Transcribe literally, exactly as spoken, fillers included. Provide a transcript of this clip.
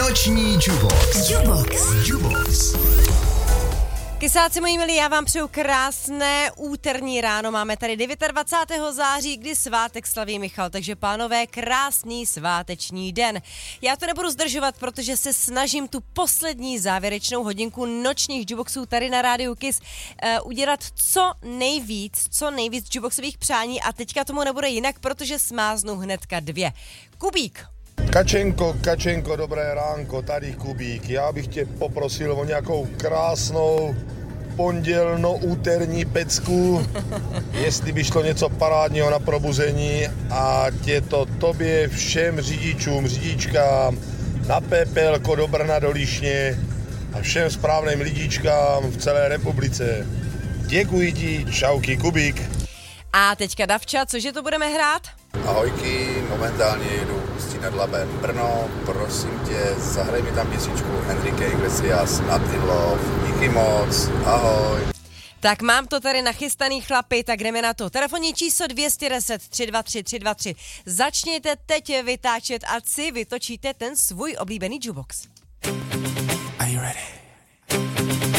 Noční Jubox. Jubox. Jubox. Kysáci moji milí, já vám přeju krásné úterní ráno. Máme tady dvacátého devátého září, kdy svátek slaví Michal, takže pánové, krásný sváteční den. Já to nebudu zdržovat, protože se snažím tu poslední závěrečnou hodinku nočních Juboxů tady na rádiu Kiss uh, udělat co nejvíc, co nejvíc Juboxových přání a teďka tomu nebude jinak, protože smáznu hnedka dvě. Kubík. Kačenko, Kačenko, dobré ránko, tady Kubík. Já bych tě poprosil o nějakou krásnou pondělno-úterní pecku, jestli by šlo něco parádního na probuzení a je to tobě všem řidičům, řidičkám, na Pepelko, do Brna, do Líšně a všem správným lidičkám v celé republice. Děkuji ti, čauky, Kubík. A teďka Davča, cože to budeme hrát? Ahojky, momentálně jedu Ústí nad Labem Brno, prosím tě, zahraj mi tam písničku Enrique Iglesias, Not in Love, díky moc, ahoj. Tak mám to tady nachystaný chlapi, tak jdeme na to. Telefonní číslo dvě deset tři dva tři tři dva tři. Začněte teď vytáčet a si vytočíte ten svůj oblíbený Jubox. Are you ready?